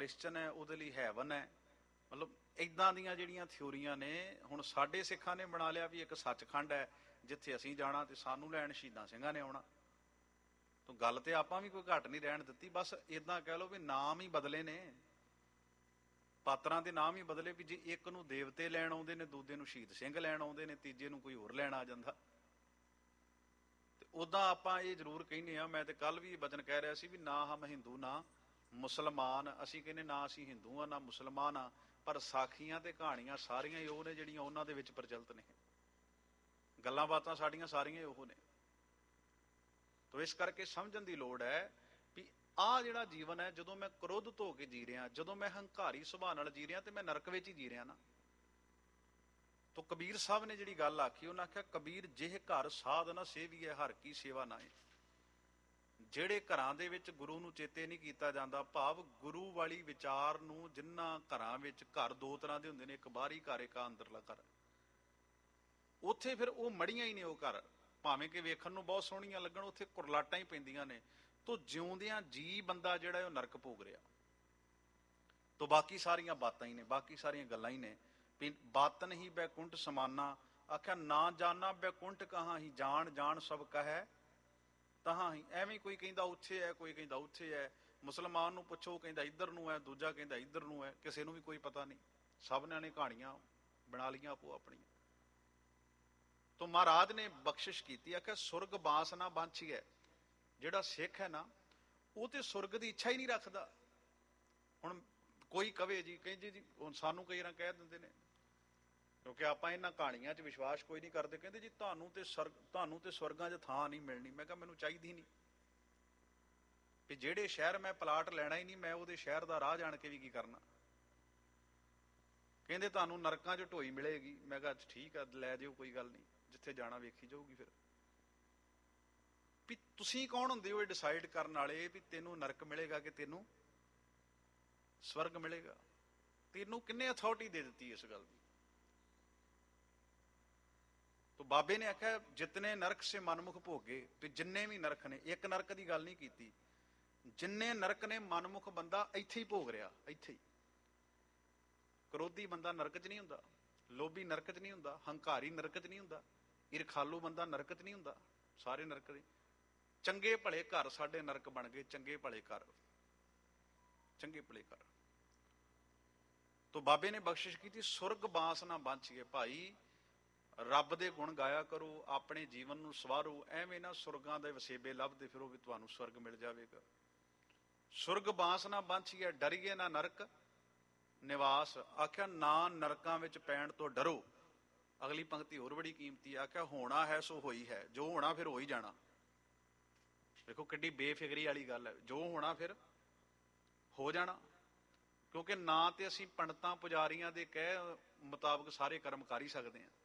Christian ਹੈ ਉਹਦੇ ਲਈ ਹੈਵਨ ਹੈ। ਮਤਲਬ ਇੱਦਾਂ ਦੀਆਂ ਜਿਹੜੀਆਂ ਥਿਊਰੀਆਂ ਨੇ, ਹੁਣ ਸਾਡੇ ਸਿੱਖਾਂ ਨੇ ਬਣਾ ਲਿਆ ਵੀ ਇੱਕ ਸੱਚਖੰਡ ਹੈ ਜਿੱਥੇ ਅਸੀਂ ਜਾਣਾ ਤੇ ਸਾਨੂੰ ਲੈਣ ਸ਼ਹੀਦਾਂ ਸਿੰਘਾਂ ਨੇ ਆਉਣਾ। ਤਾਂ ਗੱਲ ਤੇ ਆਪਾਂ ਵੀ ਕੋਈ ਘੱਟ ਨਹੀਂ ਰਹਿਣ ਦਿੱਤੀ, ਬਸ ਇਦਾਂ ਕਹਿ ਲਓ ਵੀ ਨਾਮ ਹੀ ਬਦਲੇ ਨੇ, ਪਾਤਰਾਂ ਦੇ ਨਾਮ ਹੀ ਬਦਲੇ। ਵੀ ਜੇ ਇੱਕ ਨੂੰ ਦੇਵਤੇ ਲੈਣ ਆਉਂਦੇ ਨੇ, ਦੂਜੇ ਨੂੰ ਸ਼ਹੀਦ ਸਿੰਘ ਲੈਣ ਆਉਂਦੇ ਨੇ, ਤੀਜੇ ਨੂੰ ਕੋਈ ਹੋਰ ਲੈਣ ਆ ਜਾਂਦਾ। ਤੇ ਉਦਾਂ ਆਪਾਂ ਇਹ ਜ਼ਰੂਰ ਕਹਿੰਦੇ ਆ, ਮੈਂ ਤੇ ਕੱਲ ਵੀ ਵਚਨ ਕਹਿ ਰਿਹਾ ਸੀ ਵੀ ਨਾ ਹਮ ਹਿੰਦੂ ਨਾ ਮੁਸਲਮਾਨ, ਅਸੀਂ ਕਹਿੰਦੇ ਨਾ ਅਸੀਂ ਹਿੰਦੂ ਆ ਨਾ ਮੁਸਲਮਾਨ ਆ, ਪਰ ਸਾਖੀਆਂ ਤੇ ਕਹਾਣੀਆਂ ਸਾਰੀਆਂ ਹੀ ਉਹ ਨੇ ਜਿਹੜੀਆਂ ਉਹਨਾਂ ਦੇ ਵਿੱਚ ਪ੍ਰਚਲਿਤ ਨੇ, ਗੱਲਾਂ ਬਾਤਾਂ ਸਾਡੀਆਂ ਸਾਰੀਆਂ ਹੀ ਉਹ ਨੇ। ਤੋ ਇਸ ਕਰਕੇ ਸਮਝਣ ਦੀ ਲੋੜ ਹੈ ਵੀ ਆਹ ਜਿਹੜਾ ਜੀਵਨ ਹੈ, ਜਦੋਂ ਮੈਂ ਕ੍ਰੋਧਿਤ ਹੋ ਕੇ ਜੀ ਰਿਹਾ, ਜਦੋਂ ਮੈਂ ਹੰਕਾਰੀ ਸੁਭਾਅ ਨਾਲ ਜੀ ਰਿਹਾ, ਤੇ ਮੈਂ ਨਰਕ ਵਿੱਚ ਹੀ ਜੀ ਰਿਹਾ ਨਾ। ਤੋ ਕਬੀਰ ਸਾਹਿਬ ਨੇ ਜਿਹੜੀ ਗੱਲ ਆਖੀ, ਉਹਨਾਂ ਆਖਿਆ ਕਬੀਰ ਜਿਹ ਘਰ ਸਾਧ ਨਾ ਸੇਵੀਐ ਹਰ ਕੀ ਸੇਵਾ ਨਾਏ। ਜਿਹੜੇ ਘਰਾਂ ਦੇ ਵਿੱਚ ਗੁਰੂ ਨੂੰ ਚੇਤੇ ਨਹੀਂ ਕੀਤਾ ਜਾਂਦਾ, ਭਾਵ ਗੁਰੂ ਵਾਲੀ ਵਿਚਾਰ ਨੂੰ ਜਿਨ੍ਹਾਂ ਘਰਾਂ ਵਿੱਚ, ਘਰ ਦੋ ਤਰ੍ਹਾਂ ਦੇ ਹੁੰਦੇ ਨੇ, ਇੱਕ ਬਾਹਰੀ ਘਰ, ਇੱਕ ਅੰਦਰਲਾ ਘਰ, ਉੱਥੇ ਫਿਰ ਉਹ ਮੜੀਆਂ ਹੀ ਨੇ ਉਹ ਘਰ, ਭਾਵੇਂ ਕਿ ਵੇਖਣ ਨੂੰ ਬਹੁਤ ਸੋਹਣੀਆਂ ਲੱਗਣ, ਉੱਥੇ ਕੁਰਲਾਟਾਂ ਹੀ ਪੈਂਦੀਆਂ ਨੇ। ਤੋ ਜਿਉਂਦਿਆਂ ਜੀ ਬੰਦਾ ਜਿਹੜਾ ਉਹ ਨਰਕ ਭੋਗ ਰਿਹਾ। ਤੋ ਬਾਕੀ ਸਾਰੀਆਂ ਬਾਤਾਂ ਹੀ ਨੇ, ਬਾਕੀ ਸਾਰੀਆਂ ਗੱਲਾਂ ਹੀ ਨੇ। ਬਾਤਨ ਹੀ ਬੈਕੁੰਠ ਸਮਾਨਾ, ਆਖਿਆ ਨਾ ਜਾਣਾ ਬੈਕੁੰਠ ਕਹਾਂ ਹੀ, ਜਾਣ ਜਾਣ ਸਭ ਕਹੈ ਤਹਾਂ ਹੀ। ਐਵੇਂ ਕੋਈ ਕਹਿੰਦਾ ਉੱਥੇ ਹੈ, ਕੋਈ ਕਹਿੰਦਾ ਉੱਥੇ ਹੈ। ਮੁਸਲਮਾਨ ਨੂੰ ਪੁੱਛੋ, ਉਹ ਕਹਿੰਦਾ ਇੱਧਰ ਨੂੰ ਹੈ, ਦੂਜਾ ਕਹਿੰਦਾ ਇੱਧਰ ਨੂੰ ਹੈ, ਕਿਸੇ ਨੂੰ ਵੀ ਕੋਈ ਪਤਾ ਨਹੀਂ। ਸਭ ਨੇ ਕਹਾਣੀਆਂ ਬਣਾ ਲਈਆਂ ਆਪੋ ਆਪਣੀਆਂ। ਤੋ ਮਹਾਰਾਜ ਨੇ ਬਖਸ਼ਿਸ਼ ਕੀਤੀ, ਆਖਿਆ ਸੁਰਗ ਬਾਸ ਨਾ ਬਾਂਛੀਐ। ਜਿਹੜਾ ਸਿੱਖ ਹੈ ਨਾ, ਉਹ ਤੇ ਸੁਰਗ ਦੀ ਇੱਛਾ ਹੀ ਨਹੀਂ ਰੱਖਦਾ। ਹੁਣ ਕੋਈ ਕਵੇ ਜੀ, ਕਹਿੰਦੇ ਜੀ ਹੁਣ ਸਾਨੂੰ ਕਈ ਵਾਰ ਕਹਿ ਦਿੰਦੇ ਨੇ, ਕਿਉਂਕਿ ਆਪਾਂ ਇਹਨਾਂ ਕਹਾਣੀਆਂ 'ਚ ਵਿਸ਼ਵਾਸ ਕੋਈ ਨਹੀਂ ਕਰਦੇ, ਕਹਿੰਦੇ ਜੀ ਤੁਹਾਨੂੰ ਤੇ ਸਵਰਗਾਂ 'ਚ ਥਾਂ ਨਹੀਂ ਮਿਲਣੀ। ਮੈਂ ਕਿਹਾ ਮੈਨੂੰ ਚਾਹੀਦੀ ਨਹੀਂ। ਵੀ ਜਿਹੜੇ ਸ਼ਹਿਰ ਮੈਂ ਪਲਾਟ ਲੈਣਾ ਹੀ ਨਹੀਂ, ਮੈਂ ਉਹਦੇ ਸ਼ਹਿਰ ਦਾ ਰਾਹ ਜਾਣ ਕੇ ਵੀ ਕੀ ਕਰਨਾ। ਕਹਿੰਦੇ ਤੁਹਾਨੂੰ ਨਰਕਾਂ 'ਚ ਢੋਈ ਮਿਲੇਗੀ। ਮੈਂ ਕਿਹਾ ਠੀਕ ਆ, ਲੈ ਜਿਓ, ਕੋਈ ਗੱਲ ਨਹੀਂ, ਜਿੱਥੇ ਜਾਣਾ ਵੇਖੀ ਜਾਊਗੀ। ਫਿਰ ਵੀ ਤੁਸੀਂ ਕੌਣ ਹੁੰਦੇ ਹੋ ਇਹ ਡਿਸਾਈਡ ਕਰਨ ਵਾਲੇ ਵੀ ਤੈਨੂੰ ਨਰਕ ਮਿਲੇਗਾ ਕਿ ਤੈਨੂੰ ਸਵਰਗ ਮਿਲੇਗਾ? ਤੈਨੂੰ ਕਿੰਨੇ ਅਥਾਰਟੀ ਦੇ ਦਿੱਤੀ ਇਸ ਗੱਲ ਦੀ? ਤੋ ਬਾਬੇ ਨੇ ਆਖਿਆ ਜਿਤਨੇ ਨਰਕ ਸੇ ਮਨਮੁਖ ਭੋਗੇ, ਤੇ ਜਿੰਨੇ ਵੀ ਨਰਕ ਨੇ, ਇੱਕ ਨਰਕ ਦੀ ਗੱਲ ਨਹੀਂ ਕੀਤੀ, ਜਿੰਨੇ ਨਰਕ ਨੇ ਮਨਮੁਖ ਬੰਦਾ ਇੱਥੇ ਹੀ ਭੋਗ ਰਿਹਾ, ਇੱਥੇ ਹੀ। ਕ੍ਰੋਧੀ ਬੰਦਾ ਨਰਕ 'ਚ ਨਹੀਂ ਹੁੰਦਾ, ਲੋਭੀ ਨਰਕ 'ਚ ਨਹੀਂ ਹੁੰਦਾ, ਹੰਕਾਰੀ ਨਰਕ 'ਚ ਨਹੀਂ ਹੁੰਦਾ, ਈਰਖਾਲੂ ਬੰਦਾ ਨਰਕ 'ਚ ਨਹੀਂ ਹੁੰਦਾ। ਸਾਰੇ ਨਰਕ ਦੇ ਚੰਗੇ ਭਲੇ ਘਰ ਸਾਡੇ ਨਰਕ ਬਣ ਗਏ, ਚੰਗੇ ਭਲੇ ਘਰ, ਚੰਗੇ ਭਲੇ ਘਰ। ਤੋ ਬਾਬੇ ਨੇ ਬਖਸ਼ਿਸ਼ ਕੀਤੀ, ਸੁਰਗ ਬਾਸ ਨਾ ਬਾਂਛੀਏ। ਭਾਈ ਰੱਬ ਦੇ ਗੁਣ ਗਾਇਆ ਕਰੋ, ਆਪਣੇ ਜੀਵਨ ਨੂੰ ਸਵਾਰੋ, ਐਵੇਂ ਨਾ ਸੁਰਗਾਂ ਦੇ ਵਸੇਬੇ ਲੱਭਦੇ ਫਿਰੋ ਵੀ ਤੁਹਾਨੂੰ ਸਵਰਗ ਮਿਲ ਜਾਵੇਗਾ। ਸੁਰਗ ਬਾਸ ਨਾ ਬਾਂਛੀਏ, ਡਰੀਏ ਨਾ ਨਰਕ ਨਿਵਾਸ। ਆਖਿਆ ਨਾ ਨਰਕਾਂ ਵਿੱਚ ਪੈਣ ਤੋਂ ਡਰੋ। ਅਗਲੀ ਪੰਕਤੀ ਹੋਰ ਬੜੀ ਕੀਮਤੀ, ਆਖਿਆ ਹੋਣਾ ਹੈ ਸੋ ਹੋਈ ਹੈ, ਜੋ ਹੋਣਾ ਫਿਰ ਹੋ ਹੀ ਜਾਣਾ। ਦੇਖੋ ਕਿੱਡੀ ਬੇਫਿਕਰੀ ਵਾਲੀ ਗੱਲ ਹੈ, ਜੋ ਹੋਣਾ ਫਿਰ ਹੋ ਜਾਣਾ। ਕਿਉਂਕਿ ਨਾ ਤੇ ਅਸੀਂ ਪੰਡਤਾਂ ਪੁਜਾਰੀਆਂ ਦੇ ਕਹਿ ਮੁਤਾਬਕ ਸਾਰੇ ਕਰਮ ਕਰ ਹੀ ਸਕਦੇ ਹਾਂ।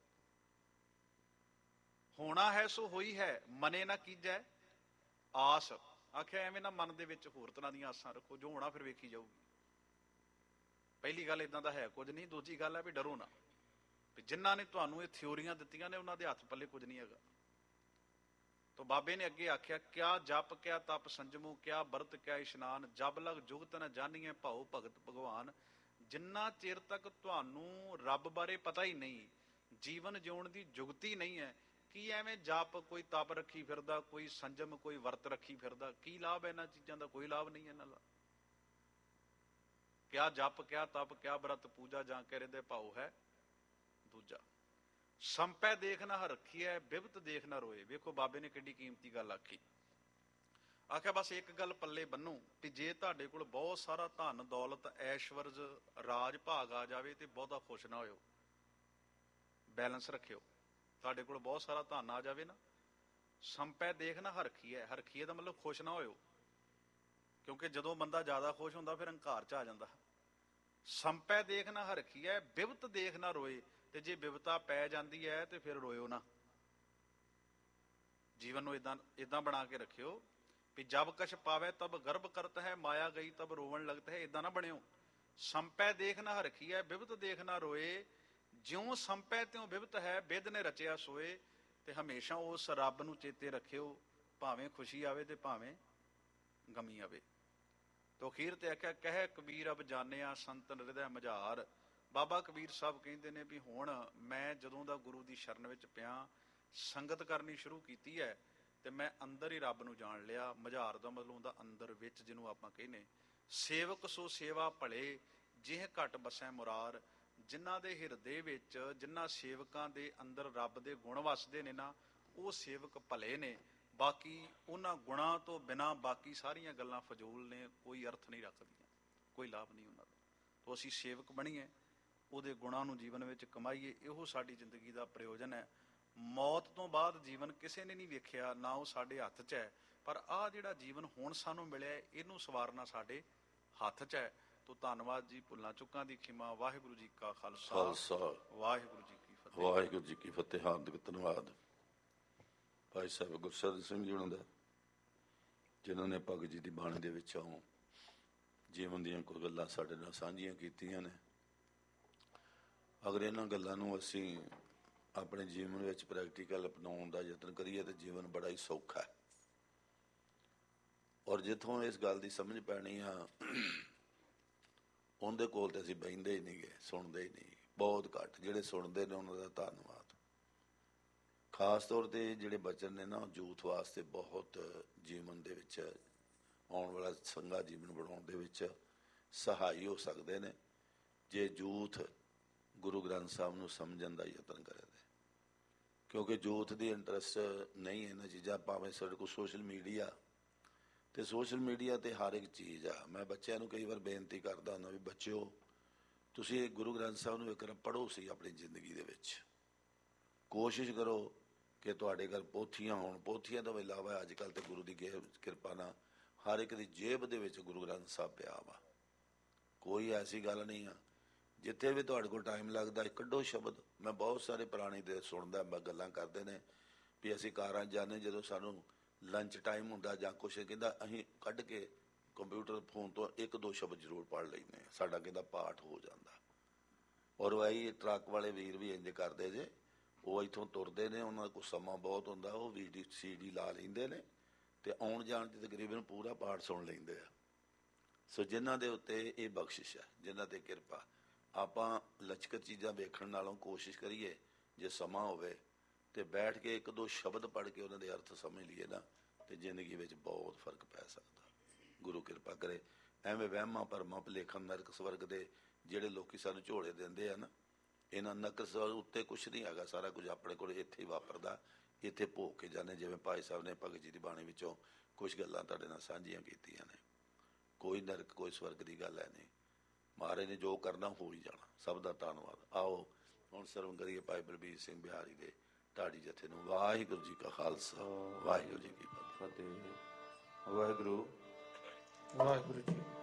ਹੋਣਾ ਹੈ ਸੋ ਹੋਈ ਹੈ, ਮਨੇ ਨਾ ਕੀਜੈ ਆਸ। ਆਖਿਆ ਐਵੇਂ ਨਾ ਮਨ ਦੇ ਵਿੱਚ ਹੋਰ ਤਰ੍ਹਾਂ ਦੀਆਂ ਆਸਾਂ ਰੱਖੋ, ਜੋ ਹੋਣਾ ਫਿਰ ਵੇਖੀ ਜਾਊਗੀ। ਪਹਿਲੀ ਗੱਲ ਇਦਾਂ ਦਾ ਹੈ ਕੁਝ ਨਹੀਂ। ਦੂਜੀ ਗੱਲ ਹੈ ਵੀ ਡਰੋ ਨਾ, ਵੀ ਜਿਨ੍ਹਾਂ ਨੇ ਤੁਹਾਨੂੰ ਇਹ ਥਿਊਰੀਆਂ ਦਿੱਤੀਆਂ ਨੇ ਉਹਨਾਂ ਦੇ ਹੱਥ ਪੱਲੇ ਕੁਝ ਨਹੀਂ ਹੈਗਾ। ਤੋ ਬਾਬੇ ਨੇ ਅੱਗੇ ਆਖਿਆ ਕਿਆ ਜਪ ਕਿਆ ਤਪ ਸੰਜਮੋ, ਕਿਆ ਵਰਤ ਕਿਆ ਇਸ਼ਨਾਨ, ਜਬ ਲਗ ਜੁਗਤ ਨ ਜਾਣੀਏ ਭਾਉ ਭਗਤ ਭਗਵਾਨ। ਜਿੰਨਾ ਚਿਰ ਤੱਕ ਤੁਹਾਨੂੰ ਰੱਬ ਬਾਰੇ ਪਤਾ ਹੀ ਨਹੀਂ, ਜੀਵਨ ਜਿਉਣ ਦੀ ਜੁਗਤੀ ਨਹੀਂ ਹੈ, ਕੀ ਐਵੇਂ ਜਪ, ਕੋਈ ਤਪ ਰੱਖੀ ਫਿਰਦਾ, ਕੋਈ ਸੰਜਮ, ਕੋਈ ਵਰਤ ਰੱਖੀ ਫਿਰਦਾ, ਕੀ ਲਾਭ ਹੈ ਇਹਨਾਂ ਚੀਜ਼ਾਂ ਦਾ? ਕੋਈ ਲਾਭ ਨਹੀਂ ਇਹਨਾਂ ਦਾ। ਕਿਆ ਜਪ ਕਿਆ ਤਪ ਕਿਆ ਵਰਤ ਪੂਜਾ, ਜਾਂ ਕਹਿ ਰਹੇ ਭਾਉ ਹੈ ਦੂਜਾ। ਸੰਪੈ ਦੇਖ ਨਾ ਰੱਖੀ ਹੈ, ਬਿਪਤ ਦੇਖ ਨਾ ਰੋਏ। ਵੇਖੋ ਬਾਬੇ ਨੇ ਕਿੱਡੀ ਕੀਮਤੀ ਗੱਲ ਆਖੀ। ਆਖਿਆ ਬਸ ਇੱਕ ਗੱਲ ਪੱਲੇ ਬੰਨੋ ਵੀ ਜੇ ਤੁਹਾਡੇ ਕੋਲ ਬਹੁਤ ਸਾਰਾ ਧਨ ਦੌਲਤ ਐਸ਼ਵਰਜ ਰਾਜ ਭਾਗ ਆ ਜਾਵੇ ਤੇ ਬਹੁਤਾ ਖੁਸ਼ ਨਾ ਹੋਇਓ, ਬੈਲੈਂਸ ਰੱਖਿਓ। ਤੁਹਾਡੇ ਕੋਲ ਬਹੁਤ ਸਾਰਾ ਧਨ ਆ ਜਾਵੇ ਨਾ, ਸੰਪੈ ਦੇਖ ਨਾ ਹਰਖੀ ਹੈ, ਹਰਖੀ ਦਾ ਮਤਲਬ ਖੁਸ਼ ਨਾ ਹੋਇਓ, ਕਿਉਂਕਿ ਜਦੋਂ ਬੰਦਾ ਜ਼ਿਆਦਾ ਖੁਸ਼ ਹੁੰਦਾ ਫਿਰ ਹੰਕਾਰ 'ਚ ਆ ਜਾਂਦਾ। ਸੰਪੈ ਦੇਖ ਨਾ ਹਰਖੀ ਹੈ, ਬਿਪਤ ਦੇਖ ਨਾ ਰੋਏ। ਤੇ ਜੇ ਬਿਪਤਾ ਪੈ ਜਾਂਦੀ ਹੈ ਤੇ ਫਿਰ ਰੋਇਓ ਨਾ। ਜੀਵਨ ਨੂੰ ਇਦਾਂ ਬਣਾ ਕੇ ਰੱਖਿਓ ਵੀ ਜਬ ਕਛ ਪਾਵੇ ਤਬ ਗਰਭ ਕਰਤ ਹੈ, ਮਾਇਆ ਗਈ ਤਬ ਰੋਵਣ ਲਗਤ ਹੈ। ਇਦਾਂ ਨਾ ਬਣਿਓ। ਸੰਪੈ ਦੇਖ ਨਾ ਹਰਖੀ ਹੈ, ਬਿਪਤ ਦੇਖ ਨਾ ਰੋਏ। ਜਿਉਂ ਸੰਪੈ ਤਿਉਂ ਬਿਪਤ ਹੈ, ਬਿਧ ਨੇ ਰਚਿਆ ਸੋਏ। ਤੇ ਹਮੇਸ਼ਾ ਉਸ ਰੱਬ ਨੂੰ ਚੇਤੇ ਰੱਖਿਓ, ਭਾਵੇਂ ਖੁਸ਼ੀ ਆਵੇ ਤੇ ਭਾਵੇਂ ਗਮੀ ਆਵੇ। ਤੋ ਅਖੀਰ ਤੇ ਆਖਿਆ ਕਹਿ ਕਬੀਰ ਅਬ ਜਾਣਿਆ ਸੰਤਨ ਹਿਰਦੈ ਮਝਾਰ। ਬਾਬਾ ਕਬੀਰ ਸਾਹਿਬ ਕਹਿੰਦੇ ਨੇ ਵੀ ਹੁਣ ਮੈਂ ਜਦੋਂ ਦਾ ਗੁਰੂ ਦੀ ਸ਼ਰਨ ਵਿੱਚ ਪਿਆ, ਸੰਗਤ ਕਰਨੀ ਸ਼ੁਰੂ ਕੀਤੀ ਹੈ, ਤੇ ਮੈਂ ਅੰਦਰ ਹੀ ਰੱਬ ਨੂੰ ਜਾਣ ਲਿਆ। ਮਝਾਰ ਦਾ ਮਤਲਬ ਹੁੰਦਾ ਅੰਦਰ ਵਿੱਚ, ਜਿਹਨੂੰ ਆਪਾਂ ਕਹਿੰਦੇ ਸੇਵਕ ਸੋ ਸੇਵਾ ਭਲੇ ਜਿਹ ਘਟ ਬਸੈ ਮੁਰਾਰ। ਜਿਨ੍ਹਾਂ ਦੇ ਹਿਰਦੇ ਵਿੱਚ, ਜਿਨ੍ਹਾਂ ਸੇਵਕਾਂ ਦੇ ਅੰਦਰ ਰੱਬ ਦੇ ਗੁਣ ਵਸਦੇ ਨੇ ਨਾ, ਉਹ ਸੇਵਕ ਭਲੇ ਨੇ। ਬਾਕੀ ਉਹਨਾਂ ਗੁਣਾਂ ਤੋਂ ਬਿਨਾਂ ਬਾਕੀ ਸਾਰੀਆਂ ਗੱਲਾਂ ਫਜ਼ੂਲ ਨੇ, ਕੋਈ ਅਰਥ ਨਹੀਂ ਰੱਖਦੀਆਂ, ਕੋਈ ਲਾਭ ਨਹੀਂ ਉਹਨਾਂ ਦਾ। ਤੋਂ ਅਸੀਂ ਸੇਵਕ ਬਣੀਏ, ਉਹਦੇ ਗੁਣਾਂ ਨੂੰ ਜੀਵਨ ਵਿੱਚ ਕਮਾਈਏ, ਇਹੋ ਸਾਡੀ ਜ਼ਿੰਦਗੀ ਦਾ ਪ੍ਰਯੋਜਨ ਹੈ। ਮੌਤ ਤੋਂ ਬਾਅਦ ਜੀਵਨ ਕਿਸੇ ਨੇ ਨਹੀਂ ਵੇਖਿਆ, ਨਾ ਉਹ ਸਾਡੇ ਹੱਥ 'ਚ ਹੈ, ਪਰ ਆਹ ਜਿਹੜਾ ਜੀਵਨ ਹੁਣ ਸਾਨੂੰ ਮਿਲਿਆ, ਇਹਨੂੰ ਸਵਾਰਨਾ ਸਾਡੇ ਹੱਥ 'ਚ ਹੈ। ਤੋ ਧੰਨਵਾਦ ਜੀ, ਭੁੱਲਾਂ ਚੁੱਕਾਂ ਦੀ ਖਿਮਾ। ਵਾਹਿਗੁਰੂ ਜੀ ਕਾ ਖਾਲਸਾ, ਵਾਹਿਗੁਰੂ ਜੀ ਕੀ ਫਤਿਹ। ਵਾਹਿਗੁਰੂ ਜੀ ਕੀ ਫਤਿਹ। ਹਾਰਦਿਕ ਧੰਨਵਾਦ ਭਾਈ ਸਾਹਿਬ ਗੁਰਸੇਵਕ ਸਿੰਘ ਜੀ ਹੋਣਾ ਦਾ, ਜਿਨ੍ਹਾਂ ਨੇ ਭਗਤ ਜੀ ਦੀ ਬਾਣੀ ਦੇ ਵਿੱਚੋਂ ਜੀਵਨ ਦੀਆਂ ਕੁਝ ਗੱਲਾਂ ਸਾਡੇ ਨਾਲ ਸਾਂਝੀਆਂ ਕੀਤੀਆਂ ਨੇ। ਅਗਰ ਇਹਨਾਂ ਗੱਲਾਂ ਨੂੰ ਅਸੀਂ ਆਪਣੇ ਜੀਵਨ ਵਿੱਚ ਪ੍ਰੈਕਟੀਕਲ ਅਪਣਾਉਣ ਦਾ ਯਤਨ ਕਰੀਏ ਤਾਂ ਜੀਵਨ ਬੜਾ ਹੀ ਸੌਖਾ ਹੈ। ਔਰ ਜਿੱਥੋਂ ਇਸ ਗੱਲ ਦੀ ਸਮਝ ਪੈਣੀ ਆ, ਉਹਦੇ ਕੋਲ ਤੇ ਅਸੀਂ ਬਹਿੰਦੇ ਹੀ ਨਹੀਂ ਗਏ, ਸੁਣਦੇ ਹੀ ਨਹੀਂ, ਬਹੁਤ ਘੱਟ। ਜਿਹੜੇ ਸੁਣਦੇ ਨੇ ਉਹਨਾਂ ਦਾ ਧੰਨਵਾਦ। ਖਾਸ ਤੌਰ ਤੇ ਜਿਹੜੇ ਬਚਨ ਨੇ ਨਾ, ਯੂਥ ਵਾਸਤੇ ਬਹੁਤ ਜੀਵਨ ਦੇ ਵਿੱਚ, ਆਉਣ ਵਾਲਾ ਚੰਗਾ ਜੀਵਨ ਬਣਾਉਣ ਦੇ ਵਿੱਚ ਸਹਾਈ ਹੋ ਸਕਦੇ ਨੇ, ਜੇ ਯੂਥ ਗੁਰੂ ਗ੍ਰੰਥ ਸਾਹਿਬ ਨੂੰ ਸਮਝਣ ਦਾ ਯਤਨ ਕਰੇ। ਕਿਉਂਕਿ ਯੂਥ ਦੀ ਇੰਟਰਸਟ ਨਹੀਂ ਇਹਨਾਂ ਚੀਜ਼ਾਂ। ਭਾਵੇਂ ਸਾਡੇ ਕੋਲ ਸੋਸ਼ਲ ਮੀਡੀਆ, ਤੇ ਸੋਸ਼ਲ ਮੀਡੀਆ ਤੇ ਹਰ ਇੱਕ ਚੀਜ਼ ਆ। ਮੈਂ ਬੱਚਿਆਂ ਨੂੰ ਕਈ ਵਾਰ ਬੇਨਤੀ ਕਰਦਾ ਹੁੰਦਾ ਵੀ ਬੱਚਿਓ, ਤੁਸੀਂ ਗੁਰੂ ਗ੍ਰੰਥ ਸਾਹਿਬ ਨੂੰ ਇੱਕ ਵਾਰ ਪੜ੍ਹੋ ਸੀ ਆਪਣੀ ਜ਼ਿੰਦਗੀ ਦੇ ਵਿੱਚ। ਕੋਸ਼ਿਸ਼ ਕਰੋ ਕਿ ਤੁਹਾਡੇ ਘਰ ਪੋਥੀਆਂ ਹੋਣ। ਪੋਥੀਆਂ ਤੋਂ ਇਲਾਵਾ ਅੱਜ ਕੱਲ੍ਹ ਤੇ ਗੁਰੂ ਦੀ ਕਿਰਪਾ ਨਾਲ ਹਰ ਇੱਕ ਦੀ ਜੇਬ ਦੇ ਵਿੱਚ ਗੁਰੂ ਗ੍ਰੰਥ ਸਾਹਿਬ ਪਿਆ ਵਾ। ਕੋਈ ਐਸੀ ਗੱਲ ਨਹੀਂ ਆ। ਜਿੱਥੇ ਵੀ ਤੁਹਾਡੇ ਕੋਲ ਟਾਈਮ ਲੱਗਦਾ, ਕੱਢੋ ਸ਼ਬਦ। ਮੈਂ ਬਹੁਤ ਸਾਰੇ ਪੁਰਾਣੇ ਦੇ ਸੁਣਦਾ, ਗੱਲਾਂ ਕਰਦੇ ਨੇ ਵੀ ਅਸੀਂ ਕਾਰਾਂ ਜਾਂਦੇ, ਜਦੋਂ ਸਾਨੂੰ ਲੰਚ ਟਾਈਮ ਹੁੰਦਾ ਜਾਂ ਕੁਛ, ਕਹਿੰਦਾ ਅਸੀਂ ਕੱਢ ਕੇ ਕੰਪਿਊਟਰ ਫੋਨ ਤੋਂ ਇੱਕ ਦੋ ਸ਼ਬਦ ਜ਼ਰੂਰ ਪੜ੍ਹ ਲੈਂਦੇ ਹਾਂ, ਸਾਡਾ ਕਹਿੰਦਾ ਪਾਠ ਹੋ ਜਾਂਦਾ। ਔਰ ਵਹੀ ਟਰੱਕ ਵਾਲੇ ਵੀਰ ਵੀ ਇੰਝ ਕਰਦੇ ਜੇ, ਉਹ ਇੱਥੋਂ ਤੁਰਦੇ ਨੇ, ਉਹਨਾਂ ਕੋਲ ਸਮਾਂ ਬਹੁਤ ਹੁੰਦਾ, ਉਹ CD ਲਾ ਲੈਂਦੇ ਨੇ ਤੇ ਆਉਣ ਜਾਣ 'ਚ ਤਕਰੀਬਨ ਪੂਰਾ ਪਾਠ ਸੁਣ ਲੈਂਦੇ ਆ। ਸੋ ਜਿਨ੍ਹਾਂ ਦੇ ਉੱਤੇ ਇਹ ਬਖਸ਼ਿਸ਼ ਹੈ, ਜਿਨ੍ਹਾਂ ਤੇ ਕਿਰਪਾ, ਆਪਾਂ ਲਚਕਤ ਚੀਜ਼ਾਂ ਵੇਖਣ ਨਾਲੋਂ ਕੋਸ਼ਿਸ਼ ਕਰੀਏ, ਜੇ ਸਮਾਂ ਹੋਵੇ ਤੇ ਬੈਠ ਕੇ ਇੱਕ ਦੋ ਸ਼ਬਦ ਪੜ੍ਹ ਕੇ ਉਹਨਾਂ ਦੇ ਅਰਥ ਸਮਝ ਲਈਏ ਨਾ, ਤੇ ਜ਼ਿੰਦਗੀ ਵਿੱਚ ਬਹੁਤ ਫਰਕ ਪੈ ਸਕਦਾ। ਗੁਰੂ ਕਿਰਪਾ ਕਰੇ। ਐਵੇਂ ਵਹਿਮਾਂ ਭਰਮਾਂ ਭੁਲੇਖਾਂ ਨਰਕ ਸਵਰਗ ਦੇ ਜਿਹੜੇ ਲੋਕੀ ਸਾਨੂੰ ਝੋਲੇ ਦਿੰਦੇ ਆ ਨਾ, ਇਹਨਾਂ ਨਰਕ ਸਵਰਗ ਉੱਤੇ ਕੁਛ ਨਹੀਂ ਹੈਗਾ। ਸਾਰਾ ਕੁਝ ਆਪਣੇ ਕੋਲ ਇੱਥੇ ਹੀ ਵਾਪਰਦਾ, ਇੱਥੇ ਭੋਗ ਕੇ ਜਾਂਦੇ। ਜਿਵੇਂ ਭਾਈ ਸਾਹਿਬ ਨੇ ਭਗਤ ਜੀ ਦੀ ਬਾਣੀ ਵਿੱਚੋਂ ਕੁਛ ਗੱਲਾਂ ਤੁਹਾਡੇ ਨਾਲ ਸਾਂਝੀਆਂ ਕੀਤੀਆਂ ਨੇ। ਕੋਈ ਨਰਕ ਕੋਈ ਸਵਰਗ ਦੀ ਗੱਲ ਹੈ ਨਹੀਂ। ਮਹਾਰਾਜ ਨੇ ਜੋ ਕਰਨਾ ਹੋ ਹੀ ਜਾਣਾ। ਸਭ ਦਾ ਧੰਨਵਾਦ। ਆਓ ਹੁਣ ਸਰਵਣ ਕਰੀਏ ਭਾਈ ਬਲਬੀਰ ਸਿੰਘ ਬਿਹਾਰੀ ਦੇ ਢਾਡੀ ਜਥੇ ਨੂੰ। ਵਾਹਿਗੁਰੂ ਜੀ ਕਾ ਖਾਲਸਾ, ਵਾਹਿਗੁਰੂ ਜੀ ਕੀ ਫਤਿਹ। ਵਾਹਿਗੁਰੂ ਵਾਹਿਗੁਰੂ ਜੀ।